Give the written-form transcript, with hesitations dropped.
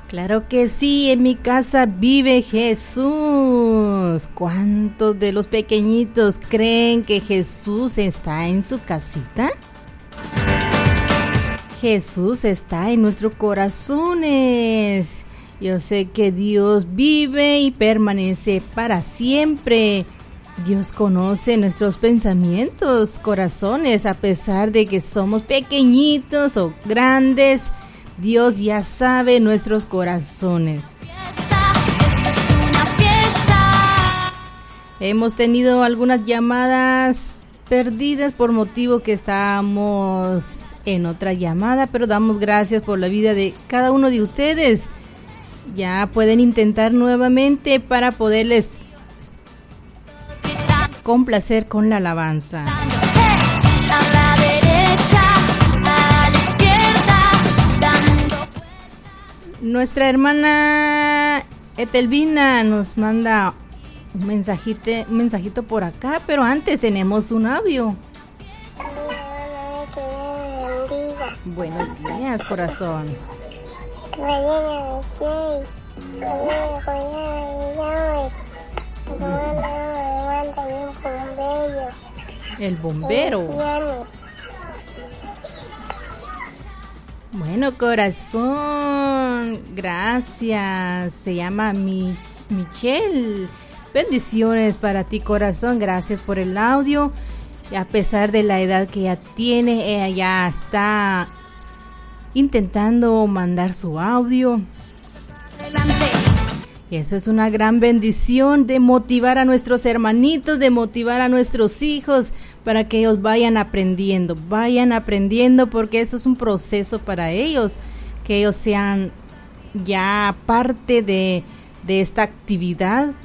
Claro que sí, en mi casa vive Jesús. ¿Cuántos de los pequeñitos creen que Jesús está en su casita? Jesús está en nuestros corazones. Yo sé que Dios vive y permanece para siempre. Dios conoce nuestros pensamientos, corazones, a pesar de que somos pequeñitos o grandes. Dios ya sabe nuestros corazones. Esta es una fiesta. Hemos tenido algunas llamadas perdidas por motivo que estábamos en otra llamada, pero damos gracias por la vida de cada uno de ustedes. Ya pueden intentar nuevamente para poderles complacer con la alabanza. Nuestra hermana Etelvina nos manda un mensajito por acá, pero antes tenemos un audio. Buenos días, corazón. El bombero. Bueno, corazón, gracias. Se llama Michelle. Bendiciones para ti, corazón. Gracias por el audio. Y a pesar de la edad que ella tiene, ella ya está intentando mandar su audio. Y eso es una gran bendición de motivar a nuestros hermanitos, de motivar a nuestros hijos para que ellos vayan aprendiendo porque eso es un proceso para ellos, que ellos sean ya parte de esta actividad